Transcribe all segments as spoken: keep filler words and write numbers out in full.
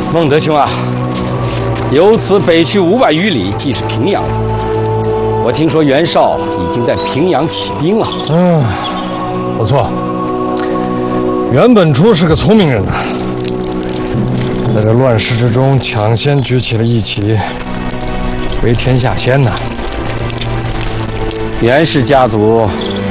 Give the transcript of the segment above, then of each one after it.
孟德兄啊，由此北去五百余里，即是平阳。我听说袁绍已经在平阳起兵了。 嗯，不错。袁本初是个聪明人呐、啊，在这乱世之中抢先举起了义旗，为天下先呐、啊。 袁氏家族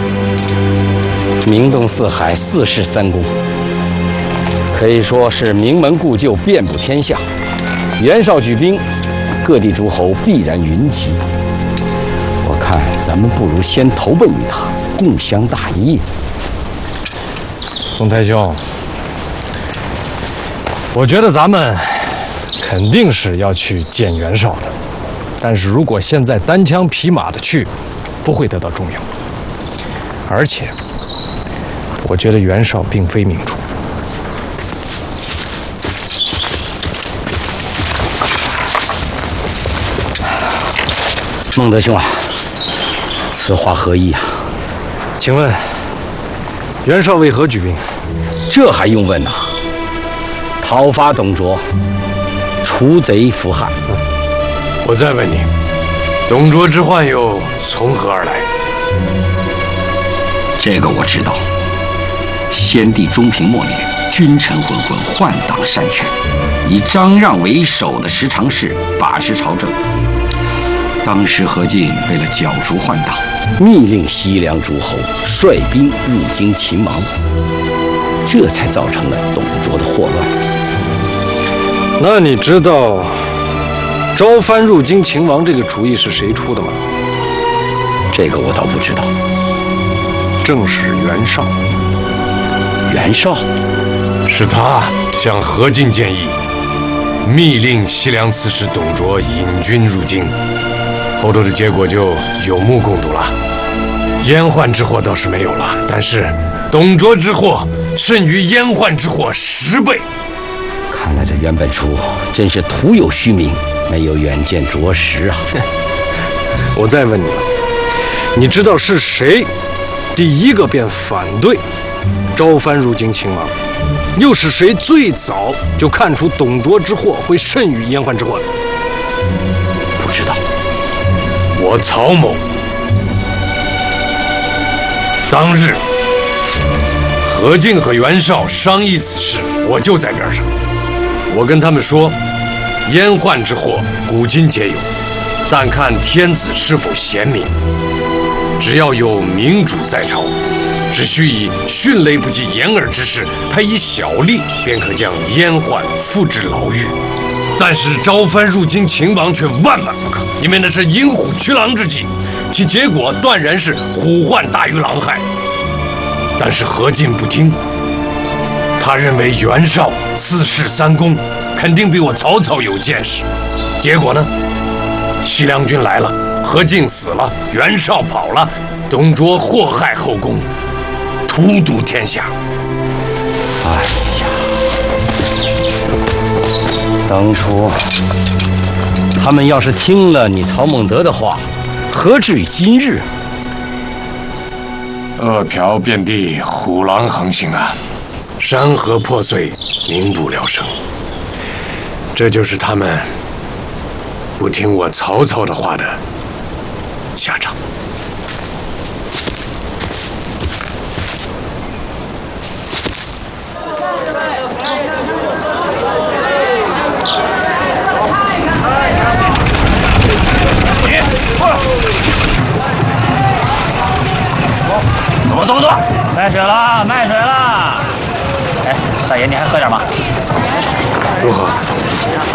名动四海，四世三公，可以说是名门故旧，遍布天下。袁绍举兵，各地诸侯必然云集。我看咱们不如先投奔于他，共襄大业。 宋太兄，我觉得咱们肯定是要去见袁绍的，但是如果现在单枪匹马的去，不会得到重用。而且，我觉得袁绍并非明主。 孟德兄啊，此话何意啊？ 请问，袁绍为何举兵？ 这还用问呐、啊？讨伐董卓，除贼扶汉。 我再问你，董卓之患又从何而来？ 这个我知道。先帝中平末年，君臣混混，换党擅权，以张让为首的十常侍把持朝政。当时何进为了剿除换党，密令西凉诸侯率兵入京勤王，这才造成了董卓的祸乱。 那你知道招藩入京勤王这个主意是谁出的吗？ 这个我倒不知道。 正是袁绍。 袁绍？ 是他向何进建议，密令西凉刺史董卓引军入京。后头的结果就有目共睹了，燕患之祸倒是没有了，但是董卓之祸甚于燕患之祸十倍。 看来这袁本初真是徒有虚名，没有远见卓识啊！ 我再问你了，你知道是谁第一个便反对招藩入京勤王，又是谁最早就看出董卓之祸会甚于燕患之祸的？ 不知道。 我曹某当日，何进和袁绍商议此事，我就在边上。我跟他们说，燕患之祸古今皆有，但看天子是否贤明。只要有明主在朝，只需以迅雷不及掩耳之势，派一小吏，便可将燕患付之牢狱。但是招藩入京秦王却万万不可，因为那是鹰虎驱狼之计，其结果断然是虎患大于狼害。但是何进不听，他认为袁绍四世三公，肯定比我曹操有见识。结果呢，西凉军来了，何进死了，袁绍跑了，董卓祸害后宫，荼毒天下。 哎呀，当初他们要是听了你曹孟德的话，何至于今日？ 饿殍遍地，虎狼横行啊！山河破碎，民不聊生。这就是他们不听我曹操的话的下场。 走吧走吧走吧，卖水了卖水了！哎，大爷你还喝点吗？ 如何？